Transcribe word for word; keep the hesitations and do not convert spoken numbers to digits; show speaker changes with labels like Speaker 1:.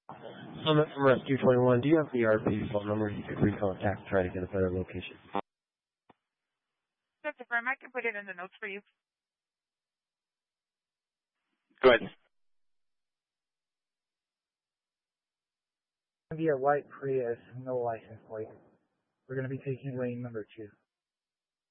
Speaker 1: Summit from Rescue twenty-one, do you have the R P phone number you could recontact, try to get a better location?
Speaker 2: Just affirm, I can put it in the notes for you.
Speaker 3: Go ahead.
Speaker 4: It's going to be a white Prius, no license plate. We're going to be taking lane number two.